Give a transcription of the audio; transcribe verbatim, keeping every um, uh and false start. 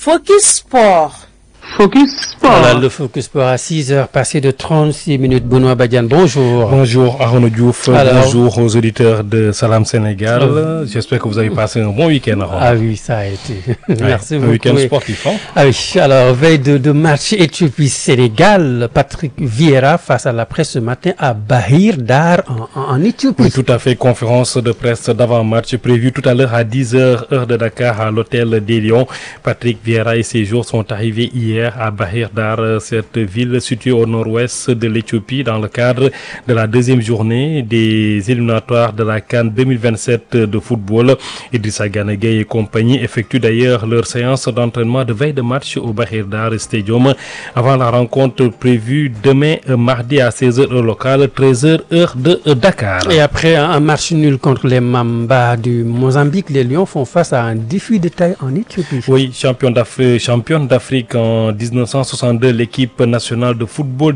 Focus Sport. Focus Sport. Voilà, le Focus Sport à six heures passées de trente-six minutes. Benoît Badiane, bonjour. Bonjour Arnaud Diouf, Alors, bonjour aux auditeurs de Salam Sénégal. Euh, J'espère que vous avez passé un bon week-end. Arnaud. Ah oui, ça a été. Merci ouais, beaucoup. Un week-end sportif. Hein? Ah oui, alors veille de, de match Éthiopie-Sénégal, Patrick Vieira face à la presse ce matin à Bahir Dar en, en, en Éthiopie. Oui, tout à fait. Conférence de presse d'avant-match prévue tout à l'heure à dix heures, heure de Dakar, à l'hôtel des Lions. Patrick Vieira et ses jours sont arrivés hier à Bahir Dar, cette ville située au nord-ouest de l'Éthiopie, dans le cadre de la deuxième journée des éliminatoires de la CAN deux mille vingt-sept de football. Idrissa Gana Gueye et compagnie effectuent d'ailleurs leur séance d'entraînement de veille de match au Bahir Dar Stadium avant la rencontre prévue demain mardi à seize heures heure locale, treize heures heure de Dakar. Et après un match nul contre les Mamba du Mozambique, les Lions font face à un défi de taille en Éthiopie. Oui, champion d'Afrique, championne d'Afrique en dix-neuf cent soixante-deux, l'équipe nationale de football